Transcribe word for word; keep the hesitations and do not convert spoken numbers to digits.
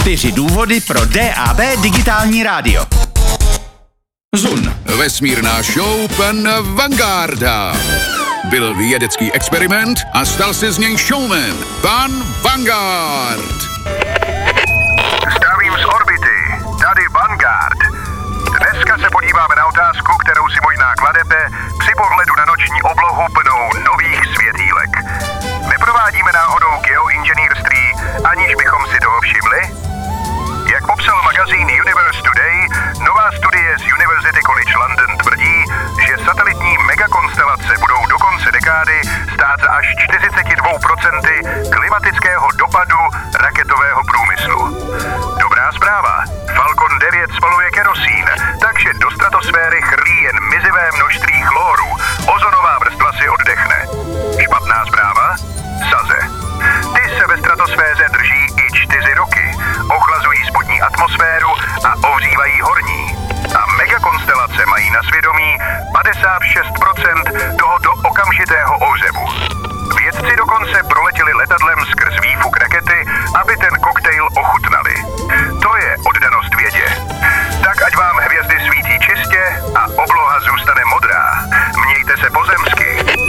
Čtyři důvody pro D A B digitální rádio. Zun. Vesmírná show pana Vangarda. Byl vědecký experiment a stal se z něj showman. Pan Vanguard. Zdravím z orbity. Tady Vanguard. Dneska se podíváme na otázku, kterou si možná kladete při pohledu na noční oblohu plnou nových světýlek. Neprovádíme náhodou geoinženýrství, aniž bychom si toho všimli? Jak popsal magazín Universe Today, nová studie z University College London tvrdí, že satelitní megakonstelace budou do konce dekády stát za až čtyřicet dva procent klimatického dopadu raketového průmyslu. Dobrá zpráva. Falcon devět spaluje kerosín, takže do stratosféry chrlí jen mizivé množství chloru. Ozonová vrstva si oddechne. Špatná zpráva? Saze. Ty se ve stratosféře drží i čtyři roky, ochlazují spodní atmosféru a ohřívají horní. A megakonstelace mají na svědomí padesát šest procent tohoto okamžitého ohřevu.